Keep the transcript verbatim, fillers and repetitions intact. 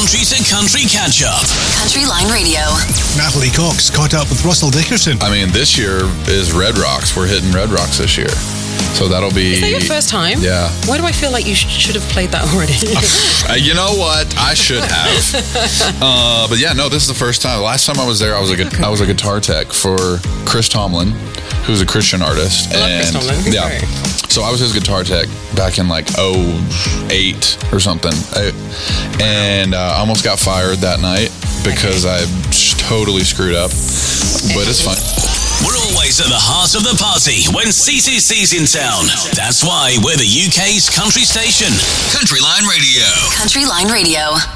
country to country catch up. Country Line Radio. Natalie Cox caught up with Russell Dickerson. I mean, this year is Red Rocks. We're hitting Red Rocks this year. So that'll be... Is that your first time? Yeah. Why do I feel like you sh- should have played that already? uh, you know what? I should have. uh, but yeah, no, this is the first time. The last time I was there, I was a gu- I was a guitar tech for Chris Tomlin, who's a Christian artist. I love and Chris Tomlin. He's yeah. great. So I was his guitar tech back in like oh eight or something. I, and uh, I almost got fired that night because okay. I just totally screwed up. But it's fine. We're always at the heart of the party when C C C's in town. That's why we're the U K's country station. Country Line Radio. Country Line Radio.